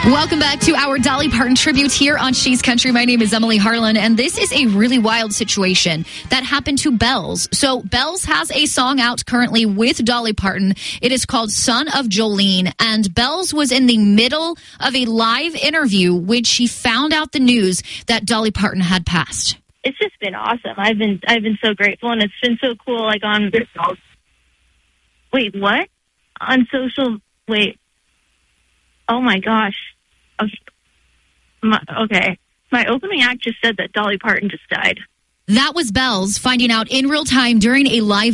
Welcome back to our Dolly Parton tribute here on She's Country. My name is Emily Harlan, and this is a really wild situation that happened to Bells. So Bells has a song out currently with Dolly Parton. It is called Son of Jolene, and Bells was in the middle of a live interview when she found out the news that Dolly Parton had passed. It's just been awesome. I've been so grateful, and it's been so cool. Like on wait, what? On social? Wait. Oh my gosh. Okay. My opening act just said that Dolly Parton just died. That was Bells finding out in real time during a live